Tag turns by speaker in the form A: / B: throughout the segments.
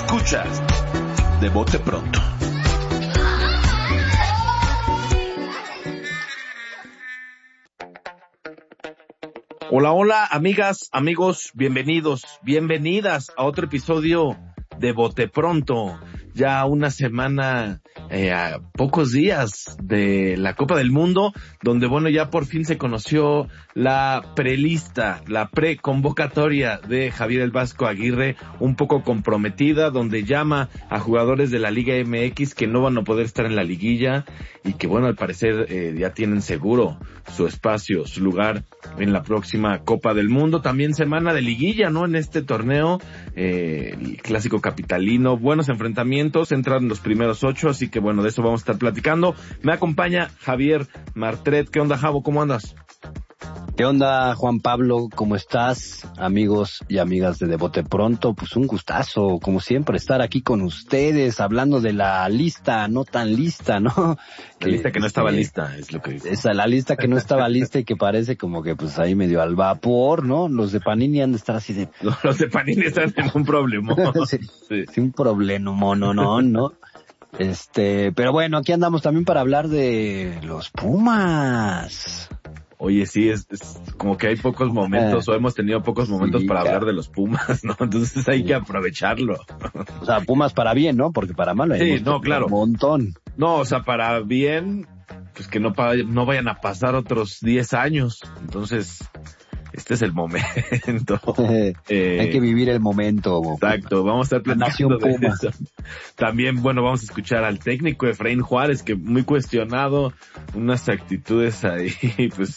A: Escuchas De Bote Pronto. Hola, hola, amigas, amigos, bienvenidos, bienvenidas a otro episodio de Bote Pronto. Ya una semana, a pocos días de la Copa del Mundo, donde bueno, ya por fin se conoció la prelista, la preconvocatoria de Javier el Vasco Aguirre, un poco comprometida, donde llama a jugadores de la Liga MX que no van a poder estar en la liguilla y que bueno, al parecer ya tienen seguro su espacio, su lugar en la próxima Copa del Mundo. También semana de liguilla, ¿no? En este torneo, el clásico capitalino, buenos enfrentamientos, entran los primeros 8, así que bueno, de eso vamos a estar platicando. Me acompaña Javier Martret. ¿Qué onda, Javo? ¿Cómo andas?
B: ¿Qué onda, Juan Pablo? ¿Cómo estás? Amigos y amigas de Bote Pronto, pues un gustazo, como siempre, estar aquí con ustedes, hablando de la lista no tan lista, ¿no?
A: La lista que no estaba lista, es lo que digo.
B: Esa, la lista que no estaba lista y que parece como que pues ahí medio al vapor, ¿no? Los de Panini han de estar así de...
A: Los de Panini están en un problema.
B: Sí, un problema, ¿no? Pero bueno, aquí andamos también para hablar de los Pumas.
A: Oye, sí, es como que hay pocos momentos, o hemos tenido pocos momentos para hablar de los Pumas, ¿no? Entonces hay que aprovecharlo.
B: O sea, Pumas para bien, ¿no? Porque para mal hay
A: claro.
B: Un montón.
A: No, o sea, para bien, pues que no vayan a pasar otros 10 años. Entonces, este es el momento.
B: Hay que vivir el momento.
A: Exacto, vamos a estar platicando de eso. También, bueno, vamos a escuchar al técnico Efraín Juárez, que muy cuestionado, unas actitudes ahí, pues,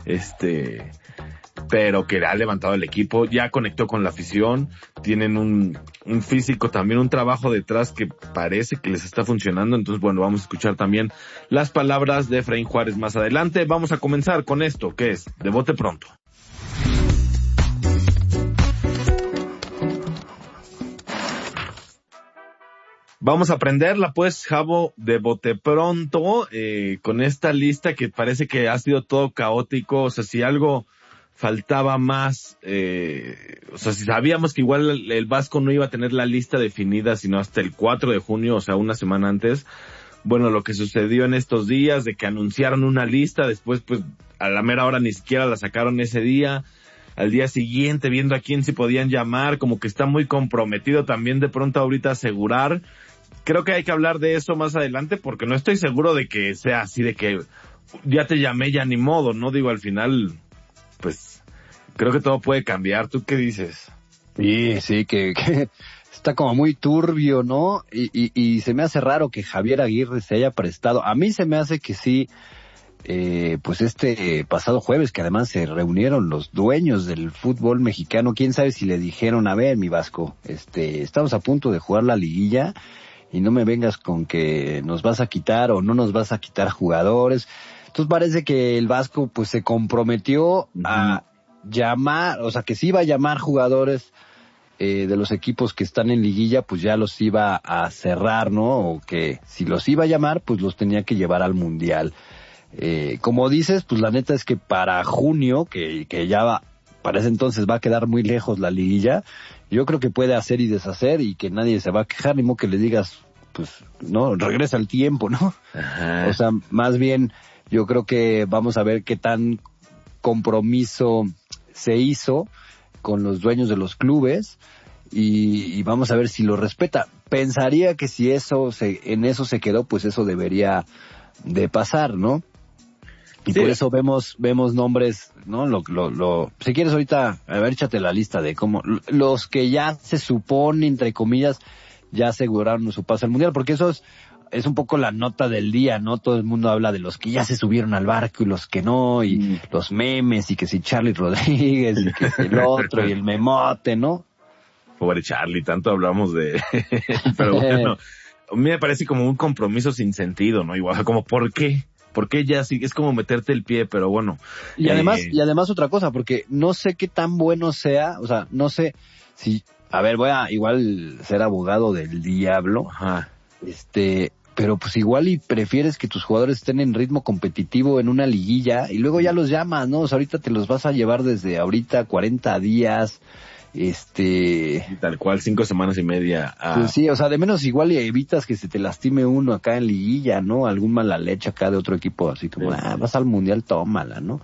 A: pero que ha levantado el equipo, ya conectó con la afición, tienen un físico también, un trabajo detrás que parece que les está funcionando. Entonces, bueno, vamos a escuchar también las palabras de Efraín Juárez más adelante. Vamos a comenzar con esto, que es De Bote Pronto. Vamos a aprenderla pues, Javo, de Bote Pronto, con esta lista que parece que ha sido todo caótico. O sea, si algo faltaba más, o sea, si sabíamos que igual el Vasco no iba a tener la lista definida sino hasta el 4 de junio, o sea, una semana antes. Bueno, lo que sucedió en estos días, de que anunciaron una lista, después pues a la mera hora ni siquiera la sacaron ese día. Al día siguiente, viendo a quién se podían llamar, como que está muy comprometido también de pronto ahorita asegurar. Creo que hay que hablar de eso más adelante, porque no estoy seguro de que sea así, de que ya te llamé, ya ni modo, ¿no? Digo, al final, pues, creo que todo puede cambiar. ¿Tú qué dices?
B: Sí, que está como muy turbio, ¿no? Y se me hace raro que Javier Aguirre se haya prestado. A mí se me hace que sí, pues pasado jueves, que además se reunieron los dueños del fútbol mexicano, quién sabe si le dijeron, a ver, mi Vasco, estamos a punto de jugar la liguilla, y no me vengas con que nos vas a quitar o no nos vas a quitar jugadores. Entonces parece que el Vasco pues se comprometió a llamar, o sea, que sí iba a llamar jugadores de los equipos que están en liguilla, pues ya los iba a cerrar, ¿no? O que si los iba a llamar, pues los tenía que llevar al Mundial. Como dices, pues la neta es que para junio, que ya para ese entonces va a quedar muy lejos la liguilla, yo creo que puede hacer y deshacer y que nadie se va a quejar, ni modo que le digas, pues, no, regresa el tiempo, ¿no?
A: Ajá.
B: O sea, más bien, yo creo que vamos a ver qué tan compromiso se hizo con los dueños de los clubes y vamos a ver si lo respeta. Pensaría que si en eso se quedó, pues eso debería de pasar, ¿no? Y sí, por eso vemos nombres, ¿no? Si quieres ahorita, a ver, échate la lista de cómo, los que ya se supone, entre comillas, ya aseguraron su paso al Mundial, porque eso es un poco la nota del día, ¿no? Todo el mundo habla de los que ya se subieron al barco y los que no, y los memes, y que si Charlie Rodríguez, y que si el otro, y el memote, ¿no?
A: Pobre Charlie, tanto hablamos de pero bueno, a mí me parece como un compromiso sin sentido, ¿no? Igual, como, ¿por qué? Porque ya sí, es como meterte el pie, pero bueno.
B: Y además otra cosa, porque no sé qué tan bueno sea, o sea, no sé si, a ver, voy a igual ser abogado del diablo.
A: Ajá.
B: Pero pues igual y prefieres que tus jugadores estén en ritmo competitivo en una liguilla y luego ya los llamas, ¿no? O sea, ahorita te los vas a llevar desde ahorita 40 días
A: Y tal cual, 5 semanas y media.
B: Pues sí, o sea, de menos igual y evitas que se te lastime uno acá en liguilla, ¿no? Algún mala leche acá de otro equipo, así como, vas al mundial, tómala, ¿no?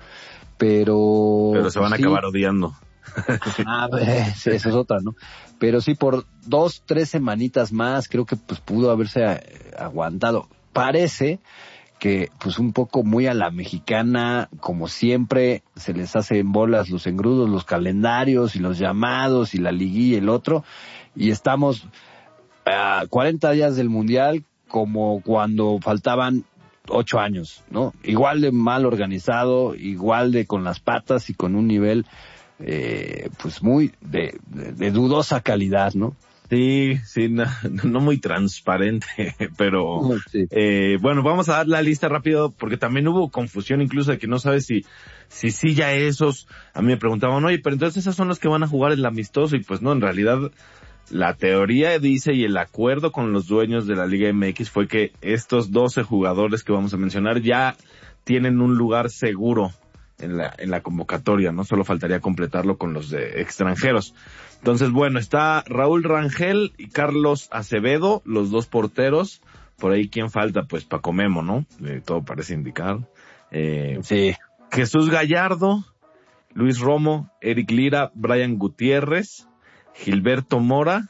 B: Pero
A: se van a acabar odiando.
B: Pues, esa es otra, ¿no? Pero sí, por 2-3 semanitas más, creo que pues pudo haberse aguantado. Parece que pues un poco muy a la mexicana, como siempre, se les hace en bolas los engrudos, los calendarios y los llamados y la liguilla y el otro, y estamos a 40 días del mundial como cuando faltaban 8 años, ¿no? Igual de mal organizado, igual de con las patas y con un nivel pues muy de dudosa calidad, ¿no?
A: Sí, no muy transparente, pero
B: sí.
A: Bueno, vamos a dar la lista rápido porque también hubo confusión incluso de que no sabes si ya esos, a mí me preguntaban, oye, pero entonces esos son los que van a jugar el amistoso, y pues no, en realidad la teoría dice y el acuerdo con los dueños de la Liga MX fue que estos 12 jugadores que vamos a mencionar ya tienen un lugar seguro en la convocatoria, ¿no? Solo faltaría completarlo con los de extranjeros. Entonces, bueno, está Raúl Rangel y Carlos Acevedo, los dos porteros. Por ahí, ¿quién falta? Pues Paco Memo, ¿no? Todo parece indicar.
B: Sí.
A: Jesús Gallardo, Luis Romo, Eric Lira, Brian Gutiérrez, Gilberto Mora,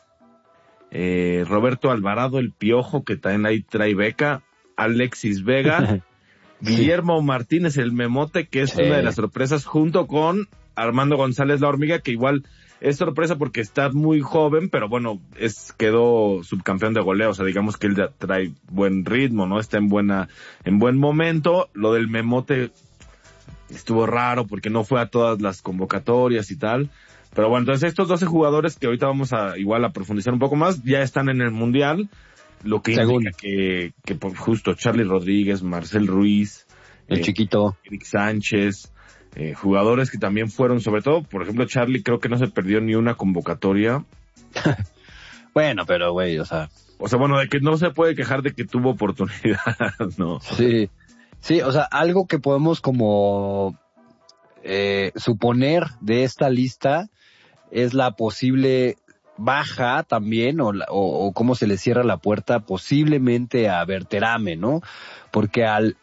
A: Roberto Alvarado, el Piojo, que también ahí trae beca, Alexis Vega, Guillermo Martínez, el Memote, que es una de las sorpresas, junto con Armando González La Hormiga, que igual es sorpresa porque está muy joven, pero bueno, quedó subcampeón de goleo, o sea, digamos que él ya trae buen ritmo, ¿no? Está en buen momento. Lo del Memote estuvo raro porque no fue a todas las convocatorias y tal. Pero bueno, entonces estos 12 jugadores que ahorita vamos a igual a profundizar un poco más, ya están en el Mundial. Lo que indica que por justo Charlie Rodríguez, Marcel Ruiz,
B: el chiquito,
A: Eric Sánchez, jugadores que también fueron, sobre todo, por ejemplo, Charlie creo que no se perdió ni una convocatoria.
B: Bueno, pero güey, o sea,
A: bueno, de que no se puede quejar de que tuvo oportunidad, ¿no?
B: Sí, o sea, algo que podemos como suponer de esta lista es la posible baja también o cómo se le cierra la puerta posiblemente a Berterame, ¿no? Porque al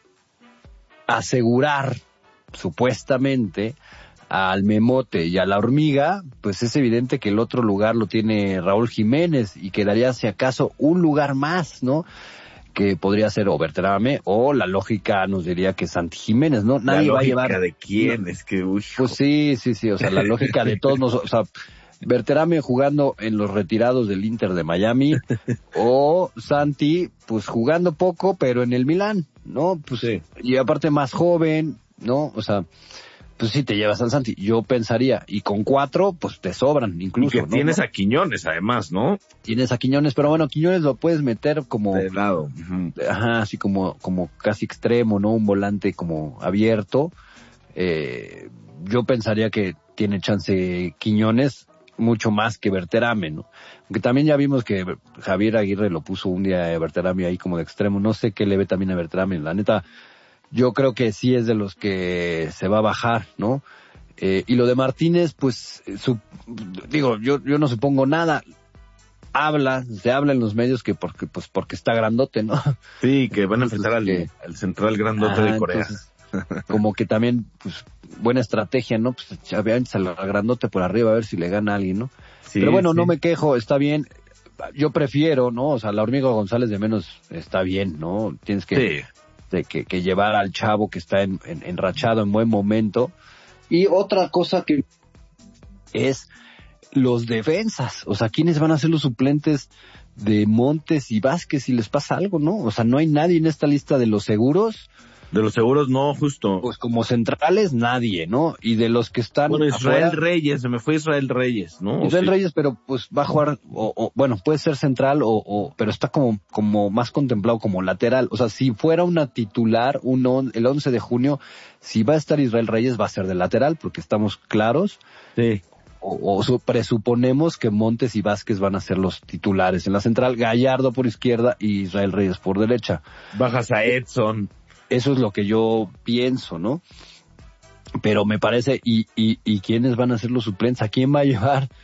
B: asegurar supuestamente al Memote y a la Hormiga, pues es evidente que el otro lugar lo tiene Raúl Jiménez y quedaría si acaso un lugar más, ¿no? Que podría ser o Berterame o la lógica nos diría que Santi Jiménez, ¿no? Nadie va a llevar.
A: ¿La lógica de quién? Es que,
B: Pues sí, o sea, la lógica de todos nosotros, o sea, Berterame jugando en los retirados del Inter de Miami o Santi, pues jugando poco, pero en el Milán, ¿no? Pues sí. Y aparte más joven, ¿no? O sea, pues sí te llevas al Santi, yo pensaría, y con 4, pues te sobran incluso.
A: Y que tienes a Quiñones además, ¿no?
B: Tienes a Quiñones, pero bueno, Quiñones lo puedes meter como
A: de lado.
B: Ajá, así como casi extremo, ¿no? Un volante como abierto. Yo pensaría que tiene chance Quiñones mucho más que Berterame, ¿no? Aunque también ya vimos que Javier Aguirre lo puso un día a Berterame ahí como de extremo, no sé qué le ve también a Berterame, la neta. Yo creo que sí es de los que se va a bajar, ¿no? Y lo de Martínez, pues, yo no supongo nada. Se habla en los medios que porque está grandote, ¿no?
A: Sí, que van a enfrentar al central grandote de Corea.
B: Entonces, como que también, pues, buena estrategia, ¿no? Pues, al grandote por arriba a ver si le gana a alguien, ¿no? Sí, pero bueno, no me quejo, está bien. Yo prefiero, ¿no? O sea, la Hormiga González de menos está bien, ¿no? Tienes que llevar al chavo que está enrachado en buen momento. Y otra cosa que es los defensas, o sea, ¿quiénes van a ser los suplentes de Montes y Vázquez si les pasa algo, no? O sea, no hay nadie en esta lista de los seguros.
A: De los seguros no, justo.
B: Pues como centrales nadie, ¿no? Y de los que están
A: Israel afuera, Reyes, se me fue Israel Reyes, ¿no?
B: Israel Reyes, pero pues va a jugar, bueno, puede ser central pero está como más contemplado como lateral. O sea, si fuera una titular, el 11 de junio, si va a estar Israel Reyes va a ser de lateral, porque estamos claros.
A: Sí.
B: Presuponemos que Montes y Vázquez van a ser los titulares en la central, Gallardo por izquierda y Israel Reyes por derecha.
A: Bajas a Edson.
B: Eso es lo que yo pienso, ¿no? Pero me parece, ¿y quiénes van a ser los suplentes? ¿A quién va a llevar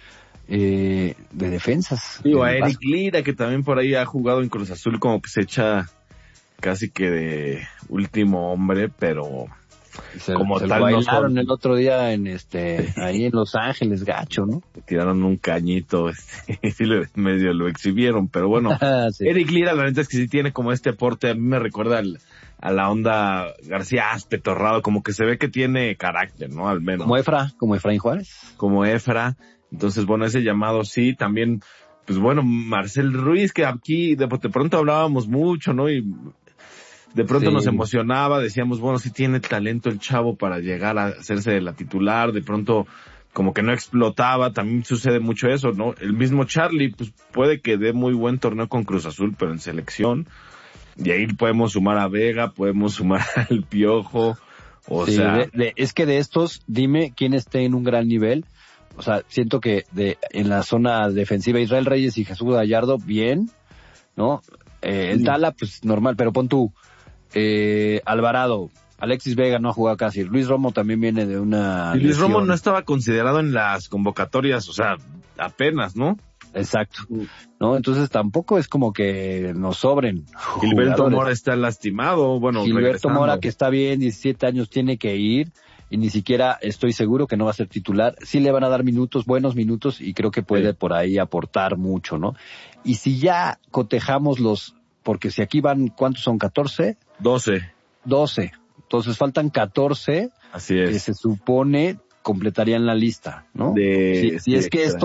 B: de defensas.
A: Digo, a Eric Lira, que también por ahí ha jugado en Cruz Azul, como que se echa casi que de último hombre, pero como
B: se
A: tal
B: lo
A: no
B: bailaron
A: son.
B: el otro día ahí en Los Ángeles, gacho, ¿no?
A: Tiraron un cañito, y sí medio lo exhibieron, pero bueno,
B: Sí.
A: Eric Lira, la neta es que sí tiene como este aporte, a mí me recuerda a la onda García Aspe, Torrado, como que se ve que tiene carácter, ¿no? Al menos.
B: Como Efraín Juárez.
A: Como Efra, entonces bueno, ese llamado sí, también, pues bueno, Marcel Ruiz, que aquí de pronto hablábamos mucho, ¿no? Y de pronto
B: Sí.
A: nos emocionaba, decíamos, bueno, sí tiene talento el chavo para llegar a hacerse de la titular, de pronto como que no explotaba, también sucede mucho eso, ¿no? El mismo Charlie, pues puede que dé muy buen torneo con Cruz Azul, pero en selección, y ahí podemos sumar a Vega, podemos sumar al Piojo, o
B: Sí,
A: sea...
B: es que de estos, dime quién esté en un gran nivel. O sea, siento que en la zona defensiva Israel Reyes y Jesús Gallardo, bien, ¿no? El Tala, pues normal, pero pon tú, Alvarado, Alexis Vega no ha jugado casi, Luis Romo también viene de una
A: Y Luis
B: lesión.
A: Romo no estaba considerado en las convocatorias, o sea, apenas, ¿no?
B: Exacto, ¿no? Entonces tampoco es como que nos sobren
A: Gilberto
B: jugadores.
A: Mora está lastimado, bueno,
B: Gilberto
A: regresando.
B: Mora, que está bien, 17 años, tiene que ir, y ni siquiera estoy seguro que no va a ser titular. Sí le van a dar minutos, buenos minutos, y creo que puede por ahí aportar mucho, ¿no? Y si ya cotejamos porque si aquí van, ¿cuántos son? ¿14?
A: 12.
B: 12. Entonces faltan 14
A: Así
B: que
A: es.
B: se supone completarían la lista, ¿no? Si es que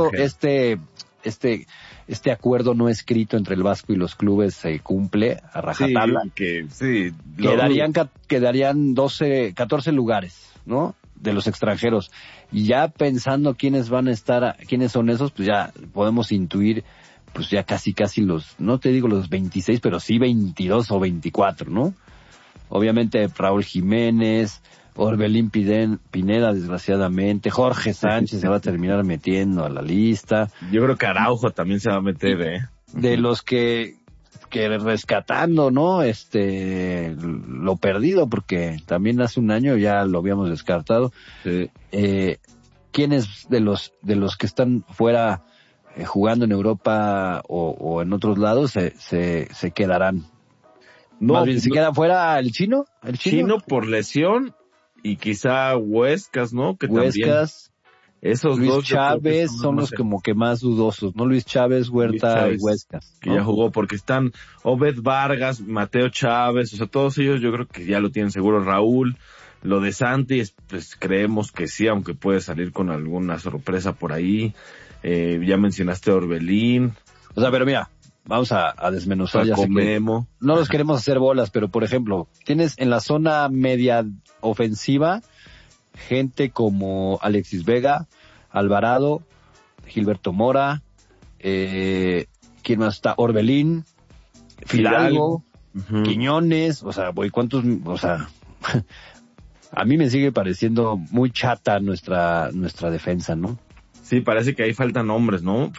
B: este acuerdo no escrito entre el Vasco y los clubes se cumple a rajatabla,
A: sí.
B: quedarían 14 lugares, ¿no? De los extranjeros. Y ya pensando quiénes van a estar, quiénes son esos, pues ya podemos intuir, pues ya casi no te digo los 26, pero sí 22 o 24, ¿no? Obviamente Raúl Jiménez, Orbelín Pineda, desgraciadamente, Jorge Sánchez se va a terminar metiendo a la lista.
A: Yo creo que Araujo también se va a meter,
B: De los que rescatando, ¿no? Lo perdido, porque también hace un año ya lo habíamos descartado.
A: Sí.
B: ¿Quiénes de los que están fuera jugando en Europa o en otros lados se quedarán?
A: No,
B: más bien se queda fuera el chino.
A: Chino por lesión y quizá Huescas, ¿no? Que
B: Huescas,
A: también esos
B: Luis
A: dos
B: Chávez son los como que más dudosos, ¿no? Luis Chávez, Huerta y Huescas,
A: que
B: ¿no?
A: ya jugó, porque están Obed Vargas, Mateo Chávez, o sea, todos ellos yo creo que ya lo tienen seguro. Raúl, lo de Santi, pues creemos que sí, aunque puede salir con alguna sorpresa por ahí. Ya mencionaste a Orbelín.
B: O sea, pero mira, vamos a desmenuzar. Ya sé que no los queremos hacer bolas, pero por ejemplo, tienes en la zona media ofensiva gente como Alexis Vega, Alvarado, Gilberto Mora, ¿quién más está? Orbelín, Fidalgo, Quiñones, o sea, ¿cuántos? O sea, a mí me sigue pareciendo muy chata nuestra defensa, ¿no?
A: Sí, parece que ahí faltan hombres, ¿no?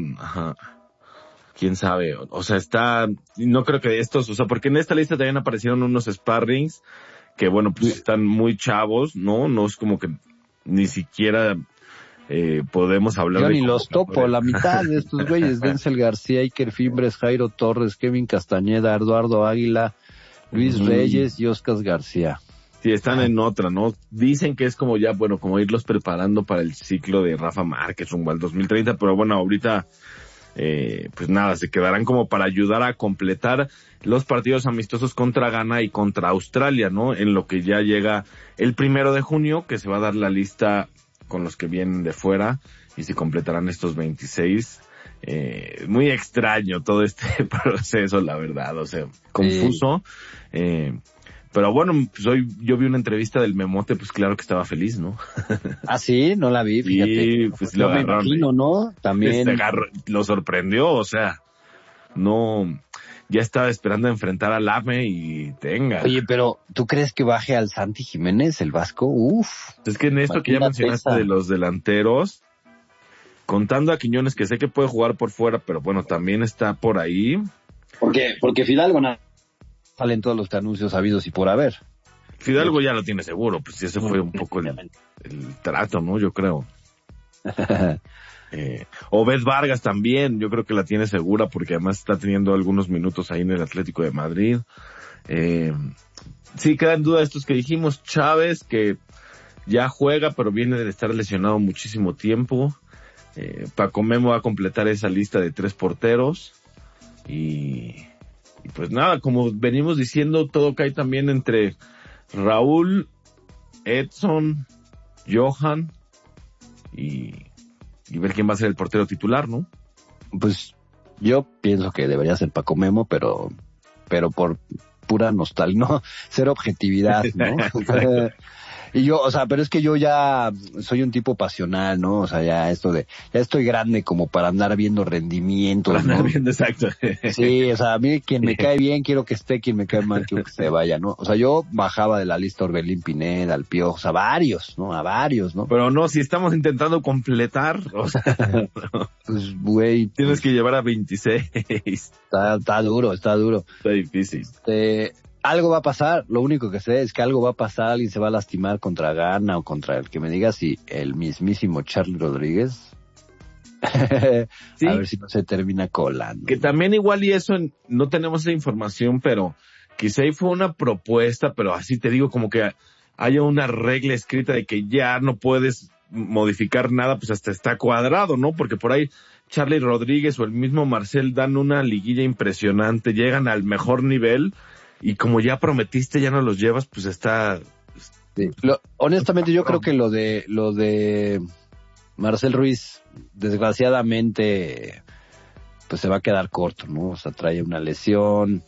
A: Quién sabe, o sea, no creo que estos, o sea, porque en esta lista también aparecieron unos sparrings que bueno, pues están muy chavos, ¿no? No es como que ni siquiera podemos hablar
B: yo
A: de...
B: Yo ni los topo, la mitad de estos güeyes, Denzel García, Iker Fimbres, Jairo Torres, Kevin Castañeda, Eduardo Águila, Luis Reyes y Oscar García.
A: Sí, están en otra, ¿no? Dicen que es como ya, bueno, como irlos preparando para el ciclo de Rafa Márquez rumbo al 2030, pero bueno, ahorita, pues nada, se quedarán como para ayudar a completar los partidos amistosos contra Ghana y contra Australia, ¿no? En lo que ya llega el 1 de junio, que se va a dar la lista con los que vienen de fuera y se completarán estos 26. Muy extraño todo este proceso, la verdad, o sea, confuso. Pero bueno, pues hoy yo vi una entrevista del Memote, pues claro que estaba feliz, ¿no?
B: Ah, sí, no la vi, fíjate.
A: Y pues lo agarraron,
B: me imagino, ¿no? También.
A: Lo sorprendió, o sea, no, ya estaba esperando enfrentar al AME y tenga.
B: Oye, pero ¿tú crees que baje al Santi Jiménez, el Vasco? Uf.
A: Es que en esto que ya mencionaste de los delanteros, contando a Quiñones, que sé que puede jugar por fuera, pero bueno, también está por ahí.
B: Porque Fidalgo salen todos los anuncios habidos y por haber.
A: Fidalgo ya lo tiene seguro, pues ese fue un poco el trato, ¿no? Yo creo. Obed Vargas también, yo creo que la tiene segura porque además está teniendo algunos minutos ahí en el Atlético de Madrid. Sí, queda en duda estos que dijimos. Chávez, que ya juega, pero viene de estar lesionado muchísimo tiempo. Paco Memo va a completar esa lista de 3 porteros. Y pues nada, como venimos diciendo, todo cae también entre Raúl, Edson, Johan y ver quién va a ser el portero titular, ¿no?
B: Pues yo pienso que debería ser Paco Memo, pero por pura nostalgia, no, ser objetividad, ¿no? Y yo, o sea, pero es que yo ya soy un tipo pasional, ¿no? O sea, ya estoy grande como para andar viendo rendimientos,
A: Para
B: ¿no?
A: andar viendo, exacto.
B: Sí, o sea, a mí quien me cae bien quiero que esté, quien me cae mal quiero que se vaya, ¿no? O sea, yo bajaba de la lista Orbelín Pineda, al Piojo, o sea, a varios, ¿no?
A: Pero no, si estamos intentando completar, o sea,
B: pues, güey.
A: Tienes que llevar a 26.
B: Está duro.
A: Está difícil.
B: Algo va a pasar, lo único que sé es que algo va a pasar, alguien se va a lastimar contra Ghana o contra el que me diga si el mismísimo Charlie Rodríguez.
A: Sí,
B: a ver si no se termina colando.
A: Que también igual y eso, no tenemos esa información, pero quizá ahí fue una propuesta, pero así te digo, como que haya una regla escrita de que ya no puedes modificar nada, pues hasta está cuadrado, ¿no? Porque por ahí Charlie Rodríguez o el mismo Marcel dan una liguilla impresionante, llegan al mejor nivel, y como ya prometiste, ya no los llevas, pues está...
B: Sí. Honestamente yo creo que lo de Marcel Ruiz, desgraciadamente, pues se va a quedar corto, ¿no? O sea, trae una lesión,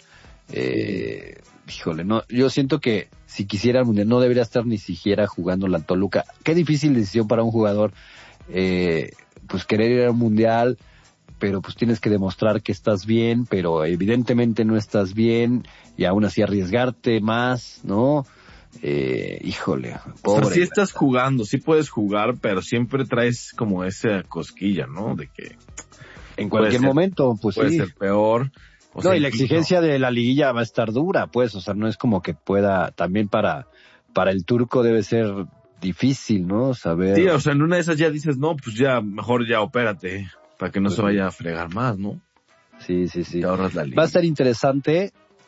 B: híjole, no, yo siento que si quisiera el Mundial no debería estar ni siquiera jugando la Toluca. Qué difícil decisión para un jugador, pues querer ir al Mundial, pero pues tienes que demostrar que estás bien, pero evidentemente no estás bien, y aún así arriesgarte más, ¿no? Híjole, pobre.
A: O sea, sí estás jugando, sí puedes jugar, pero siempre traes como esa cosquilla, ¿no? De que
B: en cualquier momento, pues
A: puede
B: sí.
A: ser peor.
B: No, y la exigencia de la liguilla va a estar dura, pues, o sea, no es como que pueda, también para el turco debe ser difícil, ¿no? Saber.
A: Sí, o sea, en una de esas ya dices, no, pues ya, mejor ya opérate, para que no se vaya a fregar más, ¿no?
B: Sí.
A: Te ahorras la liguilla.
B: Va a estar interesante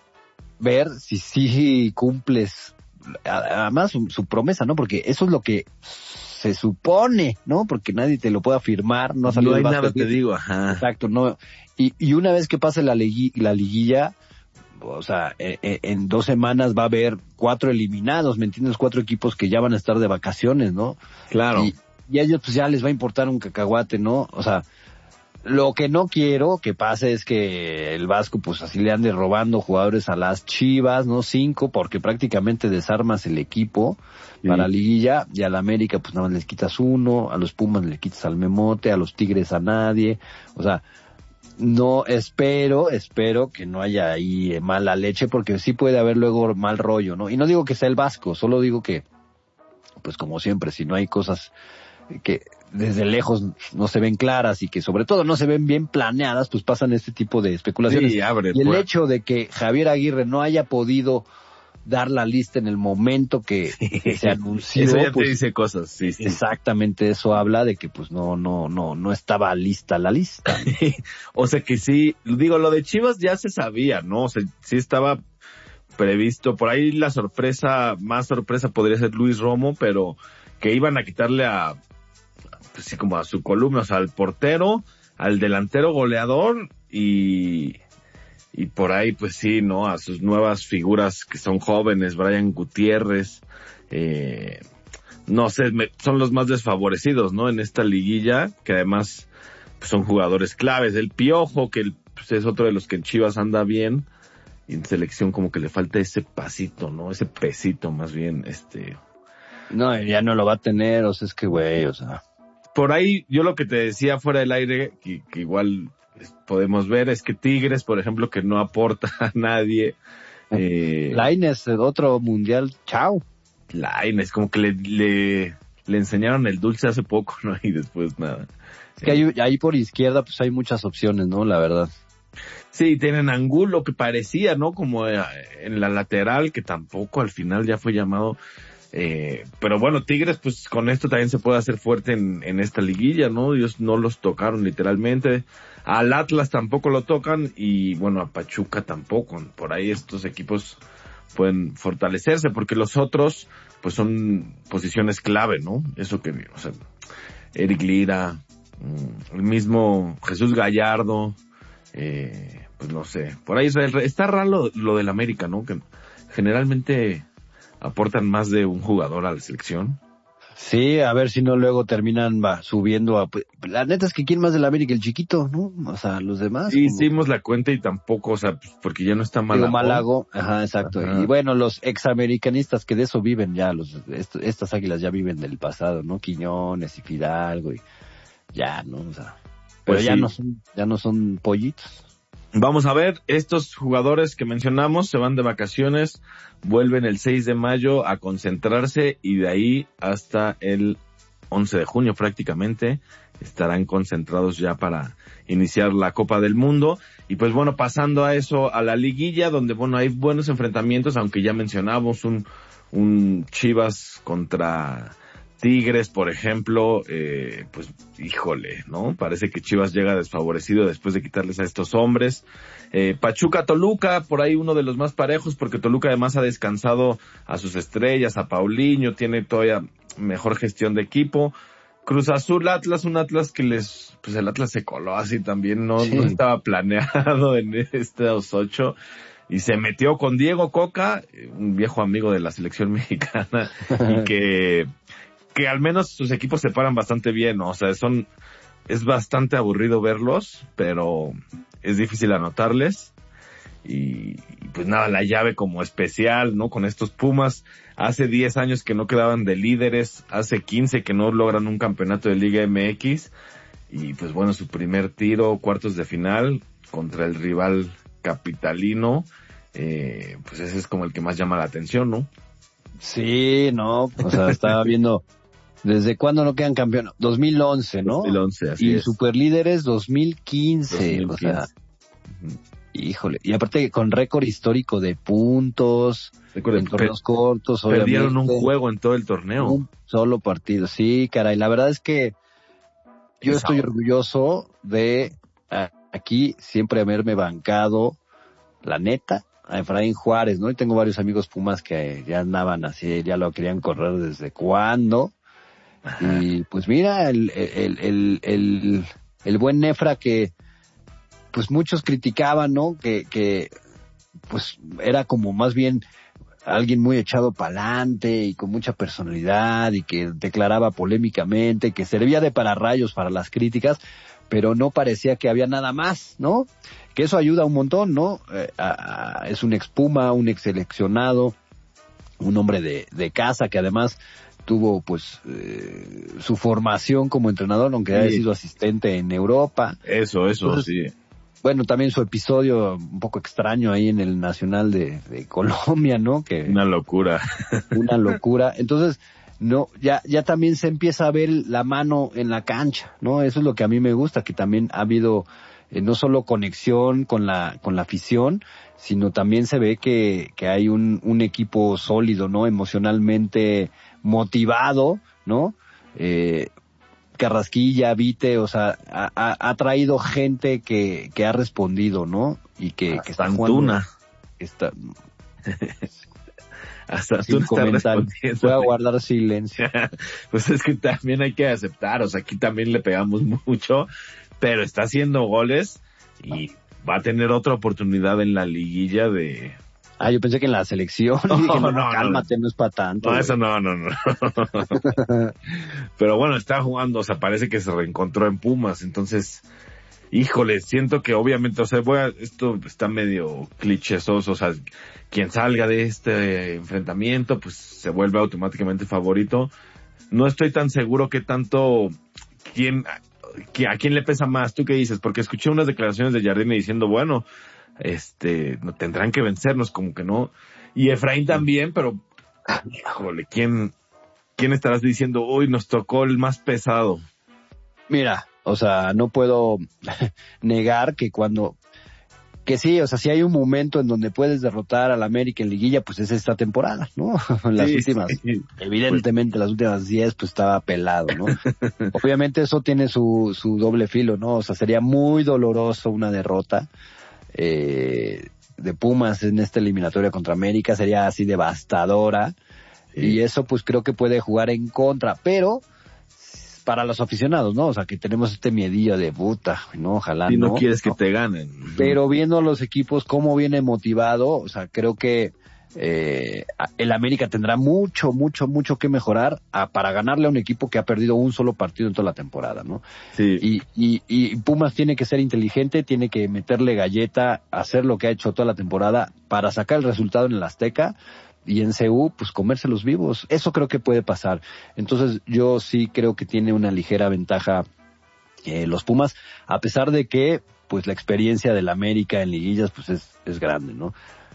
B: ver si sí cumples, además su promesa, ¿no? Porque eso es lo que se supone, ¿no? Porque nadie te lo puede afirmar, no ha salido
A: No hay
B: el
A: nada,
B: básquet.
A: te digo, ajá.
B: Exacto, no. Y una vez que pase la liguilla, o sea, en 2 semanas va a haber 4 eliminados, ¿me entiendes? 4 equipos que ya van a estar de vacaciones, ¿no?
A: Claro.
B: Y a ellos pues ya les va a importar un cacahuate, ¿no? O sea, lo que no quiero que pase es que el Vasco pues así le ande robando jugadores a las Chivas, ¿no? 5, porque prácticamente desarmas el equipo para liguilla, y a la América pues nada más les quitas 1, a los Pumas le quitas al Memote, a los Tigres a nadie, o sea, no, espero que no haya ahí mala leche, porque sí puede haber luego mal rollo, ¿no? Y no digo que sea el Vasco, solo digo que, pues como siempre, si no hay cosas que desde lejos no se ven claras y que sobre todo no se ven bien planeadas, pues pasan este tipo de especulaciones.
A: Sí,
B: y el hecho de que Javier Aguirre no haya podido dar la lista en el momento que se anunció,
A: eso ya
B: pues,
A: te dice cosas, sí.
B: Exactamente, eso habla de que pues no estaba lista la lista.
A: O sea que sí, digo, lo de Chivas ya se sabía, ¿no? O sea, sí estaba previsto. Por ahí la más sorpresa podría ser Luis Romo, pero que iban a quitarle pues sí, como a su columna, o sea, al portero, al delantero goleador y por ahí, pues sí, ¿no? A sus nuevas figuras que son jóvenes, Brian Gutiérrez, no sé, son los más desfavorecidos, ¿no? En esta liguilla, que además pues, son jugadores claves. El Piojo, que pues, es otro de los que en Chivas anda bien, y en selección como que le falta ese pasito, ¿no? Ese pesito más bien,
B: No, ya no lo va a tener, o sea, es que güey, o sea.
A: Por ahí, yo lo que te decía fuera del aire, que igual podemos ver, es que Tigres, por ejemplo, que no aporta a nadie.
B: Lainez, otro mundial, chao.
A: Lainez, como que le enseñaron el dulce hace poco, ¿no? Y después nada.
B: Es que ahí por izquierda, pues hay muchas opciones, ¿no? La verdad.
A: Sí, tienen Angulo, que parecía, ¿no? Como en la lateral, que tampoco al final ya fue llamado. Pero bueno, Tigres, pues con esto también se puede hacer fuerte en esta liguilla, ¿no? Ellos no los tocaron literalmente. Al Atlas tampoco lo tocan y bueno, a Pachuca tampoco. Por ahí estos equipos pueden fortalecerse porque los otros, pues son posiciones clave, ¿no? Eso que, o sea, Eric Lira, el mismo Jesús Gallardo, pues no sé. Por ahí está raro lo del América, ¿no? Que generalmente aportan más de un jugador a la selección.
B: Sí, a ver si no luego terminan subiendo a... Pues, la neta es que quién más del América, el chiquito, ¿no? O sea, los demás.
A: Sí,
B: como...
A: hicimos la cuenta y tampoco, o sea, pues, porque ya no está
B: Digo,
A: Malagón.
B: Malago, ajá, exacto.
A: Ajá.
B: Y bueno, los examericanistas que de eso viven ya, estas águilas ya viven del pasado, ¿no? Quiñones y Fidalgo y ya, ¿no? O sea, pero
A: Pues
B: ya
A: sí.
B: ya no son pollitos.
A: Vamos a ver, estos jugadores que mencionamos se van de vacaciones, vuelven el 6 de mayo a concentrarse y de ahí hasta el 11 de junio prácticamente estarán concentrados ya para iniciar la Copa del Mundo. Y pues bueno, pasando a eso, a la liguilla, donde bueno, hay buenos enfrentamientos, aunque ya mencionamos un Chivas contra Tigres, por ejemplo, pues híjole, ¿no? Parece que Chivas llega desfavorecido después de quitarles a estos hombres. Pachuca-Toluca, por ahí uno de los más parejos, porque Toluca además ha descansado a sus estrellas, a Paulinho, tiene todavía mejor gestión de equipo. Cruz Azul-Atlas, un Atlas que pues el Atlas se coló así también, no estaba planeado en estos 8. Y se metió con Diego Coca, un viejo amigo de la selección mexicana, y que al menos sus equipos se paran bastante bien, ¿no? O sea, es bastante aburrido verlos, pero es difícil anotarles. Y pues nada, la llave como especial, ¿no? Con estos Pumas, hace 10 años que no quedaban de líderes, hace 15 que no logran un campeonato de Liga MX, y pues bueno, su primer tiro, cuartos de final, contra el rival capitalino, pues ese es como el que más llama la atención, ¿no?
B: Sí, no, o sea, estaba viendo desde cuándo no quedan campeones, 2011, ¿no?
A: 2011, así
B: y
A: es.
B: superlíderes 2015, o sea, híjole, y aparte con récord histórico de puntos, en torneos cortos,
A: perdieron
B: obviamente,
A: un juego en todo el torneo.
B: Un solo partido, sí, caray, la verdad es que yo estoy orgulloso de aquí siempre haberme bancado, la neta, a Efraín Juárez, ¿no? Y tengo varios amigos Pumas que ya andaban así, ya lo querían correr desde cuándo. Ajá. Y pues mira, el buen Nefra que pues muchos criticaban, ¿no? Que pues era como más bien alguien muy echado pa'lante y con mucha personalidad y que declaraba polémicamente, que servía de pararrayos para las críticas, pero no parecía que había nada más, ¿no? Que eso ayuda un montón, ¿no? Es un ex Puma, un ex seleccionado, un hombre de casa que además tuvo pues su formación como entrenador, aunque haya sido asistente en Europa.
A: Eso, entonces, sí.
B: Bueno, también su episodio un poco extraño ahí en el Nacional de Colombia, ¿no? Que
A: una locura.
B: Una locura. Entonces, no, ya también se empieza a ver la mano en la cancha, ¿no? Eso es lo que a mí me gusta, que también ha habido no solo conexión con la afición, sino también se ve que hay un equipo sólido, ¿no? Emocionalmente motivado, ¿no? Carrasquilla, Vite, o sea, ha traído gente que ha respondido, ¿no? Y que está jugando. Está
A: hasta tú estás respondiendo.
B: Voy a guardar silencio.
A: Pues es que también hay que aceptar, o sea, aquí también le pegamos mucho, pero está haciendo goles y va a tener otra oportunidad en la liguilla de...
B: yo pensé que en la selección.
A: No,
B: dije,
A: no,
B: cálmate, no es para tanto.
A: No, eso no. Pero bueno, está jugando, o sea, parece que se reencontró en Pumas, entonces, híjole, siento que obviamente, o sea, esto está medio clichésoso, o sea, quien salga de este enfrentamiento, pues se vuelve automáticamente favorito. No estoy tan seguro que tanto, a quién le pesa más, ¿tú qué dices? Porque escuché unas declaraciones de Jardine diciendo, bueno, no tendrán que vencernos, como que no. Y Efraín también, pero, híjole, ¿quién estarás diciendo, hoy nos tocó el más pesado?
B: Mira, o sea, no puedo negar que cuando que sí, o sea, si hay un momento en donde puedes derrotar al América en liguilla, pues es esta temporada, ¿no? Las últimas, evidentemente las últimas 10 pues estaba pelado, ¿no? Obviamente eso tiene su doble filo, ¿no? O sea, sería muy doloroso una derrota de Pumas en esta eliminatoria contra América, sería así devastadora, y eso pues creo que puede jugar en contra, pero para los aficionados, ¿no? O sea, que tenemos este miedillo de puta, ¿no? Ojalá
A: no quieres que te ganen.
B: Pero viendo a los equipos cómo viene motivado, o sea, creo que el América tendrá mucho que mejorar para ganarle a un equipo que ha perdido un solo partido en toda la temporada, ¿no?
A: Sí.
B: Y Pumas tiene que ser inteligente, tiene que meterle galleta, hacer lo que ha hecho toda la temporada para sacar el resultado en el Azteca, y en CU, pues comérselos vivos. Eso creo que puede pasar. Entonces yo sí creo que tiene una ligera ventaja los Pumas, a pesar de que pues la experiencia del América en liguillas pues es grande, ¿no?